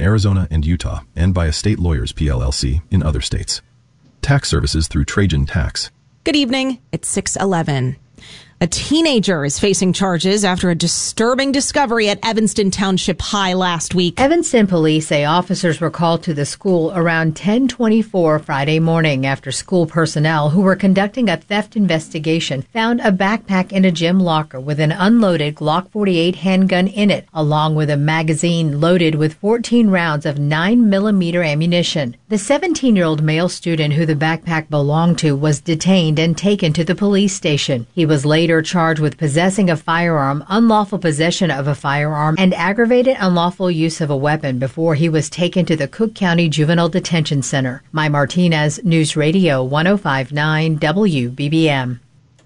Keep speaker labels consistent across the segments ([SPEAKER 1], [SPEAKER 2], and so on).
[SPEAKER 1] Arizona and Utah and by Estate Lawyers PLLC in other states. Tax services through Trajan Tax.
[SPEAKER 2] Good evening. It's 6:11. A teenager is facing charges after a disturbing discovery at Evanston Township High last week.
[SPEAKER 3] Evanston police say officers were called to the school around 10:24 Friday morning after school personnel who were conducting a theft investigation found a backpack in a gym locker with an unloaded Glock 48 handgun in it, along with a magazine loaded with 14 rounds of 9mm ammunition. The 17-year-old male student who the backpack belonged to was detained and taken to the police station. He was later charged with possessing a firearm, unlawful possession of a firearm, and aggravated unlawful use of a weapon before he was taken to the Cook County Juvenile Detention Center. Mai Martinez, News Radio 1059 WBBM.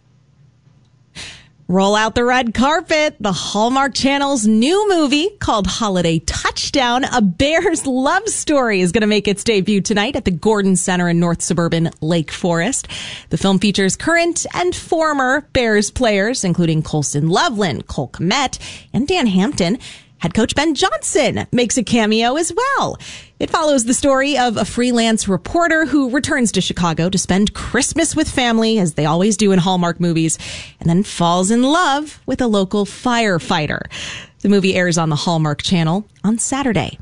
[SPEAKER 2] Roll out the red carpet. The Hallmark Channel's new movie called Holiday Touchdown, A Bear's Love Story, is going to make its debut tonight at the Gordon Center in North Suburban Lake Forest. The film features current and former Bears players, including Colson Loveland, Cole Kmet, and Dan Hampton. Head coach Ben Johnson makes a cameo as well. It follows the story of a freelance reporter who returns to Chicago to spend Christmas with family, as they always do in Hallmark movies, and then falls in love with a local firefighter. The movie airs on the Hallmark Channel on Saturday.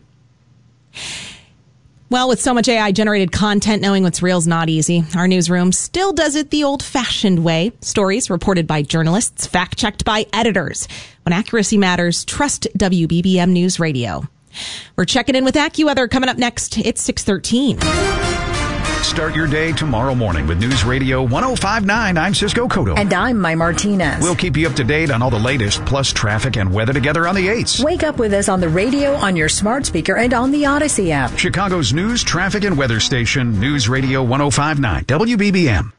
[SPEAKER 2] Well, with so much AI-generated content, knowing what's real is not easy. Our newsroom still does it the old-fashioned way. Stories reported by journalists, fact-checked by editors. When accuracy matters, trust WBBM News Radio. We're checking in with AccuWeather coming up next. It's 6:13.
[SPEAKER 4] Start your day tomorrow morning with News Radio 1059. I'm Cisco Cotto.
[SPEAKER 5] And I'm Mai Martinez.
[SPEAKER 4] We'll keep you up to date on all the latest, plus traffic and weather together on the 8s.
[SPEAKER 5] Wake up with us on the radio, on your smart speaker, and on the Odyssey app.
[SPEAKER 4] Chicago's news, traffic, and weather station, News Radio 1059, WBBM.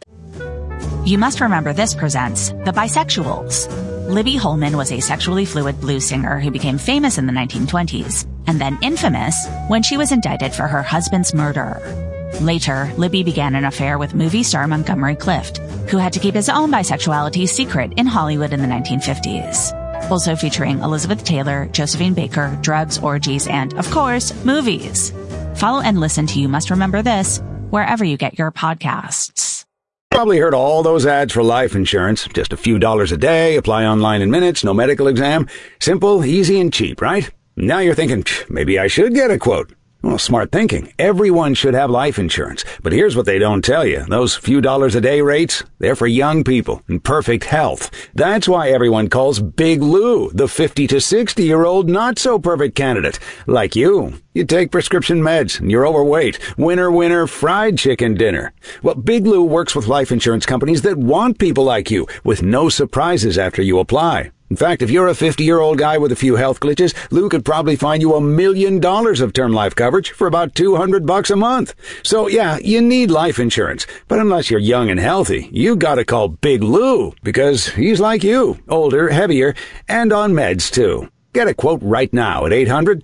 [SPEAKER 6] You Must Remember This presents The Bisexuals. Libby Holman was a sexually fluid blues singer who became famous in the 1920s, and then infamous when she was indicted for her husband's murder. Later, Libby began an affair with movie star Montgomery Clift, who had to keep his own bisexuality secret in Hollywood in the 1950s. Also featuring Elizabeth Taylor, Josephine Baker, drugs, orgies, and, of course, movies. Follow and listen to You Must Remember This wherever you get your podcasts.
[SPEAKER 7] Probably heard all those ads for life insurance. Just a few dollars a day, apply online in minutes, no medical exam. Simple, easy, and cheap, right? Now you're thinking, maybe I should get a quote. Well, smart thinking. Everyone should have life insurance. But here's what they don't tell you. Those few dollars a day rates, they're for young people in perfect health. That's why everyone calls Big Lou the 50 to 60-year-old not-so-perfect candidate. Like you. You take prescription meds and you're overweight. Winner, winner, fried chicken dinner. Well, Big Lou works with life insurance companies that want people like you, with no surprises after you apply. In fact, if you're a 50-year-old guy with a few health glitches, Lou could probably find you $1 million of term life coverage for about $200 a month. So yeah, you need life insurance. But unless you're young and healthy, you gotta call Big Lou, because he's like you, older, heavier, and on meds too. Get a quote right now at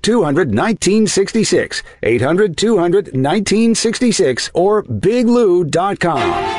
[SPEAKER 7] 800-200-1966, 800-200-1966, or biglou.com.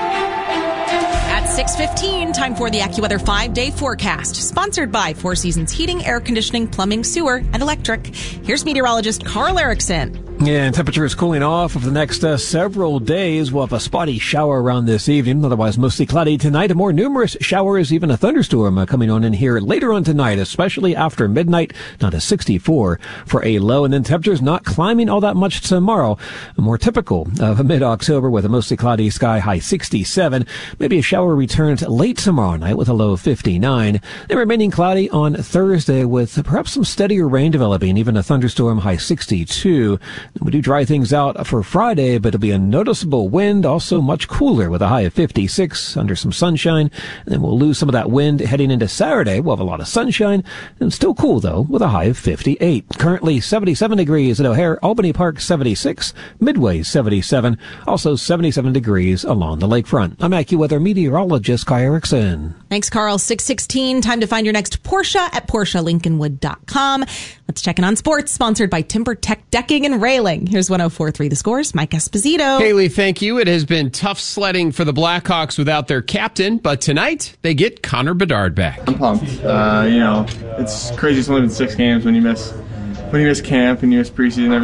[SPEAKER 2] 6:15, time for the AccuWeather 5-day forecast, sponsored by Four Seasons Heating, Air Conditioning, Plumbing, Sewer, and Electric. Here's meteorologist Carl Erickson.
[SPEAKER 8] Yeah, and temperature is cooling off over the next several days. We'll have a spotty shower around this evening, otherwise mostly cloudy tonight. A more numerous showers, even a thunderstorm coming on in here later on tonight, especially after midnight, down to 64 for a low. And then temperatures not climbing all that much tomorrow. More typical of mid-October with a mostly cloudy sky, high 67. Maybe a shower returns late tomorrow night with a low of 59. Then remaining cloudy on Thursday with perhaps some steadier rain developing, even a thunderstorm, high 62. We do dry things out for Friday, but it'll be a noticeable wind, also much cooler with a high of 56 under some sunshine. And then we'll lose some of that wind heading into Saturday. We'll have a lot of sunshine and still cool, though, with a high of 58. Currently 77 degrees at O'Hare, Albany Park 76, Midway 77, also 77 degrees along the lakefront. I'm AccuWeather meteorologist Kai Erickson.
[SPEAKER 2] Thanks, Carl. 6:16, time to find your next Porsche at PorscheLincolnwood.com. Let's check in on sports, sponsored by TimberTech Decking and Railing. Here's 104.3 The Scores, Mike Esposito.
[SPEAKER 9] Haley, thank you. It has been tough sledding for the Blackhawks without their captain, but tonight they get Connor Bedard back.
[SPEAKER 10] I'm pumped. It's crazy. It's only been 6 games when you miss camp and you miss preseason.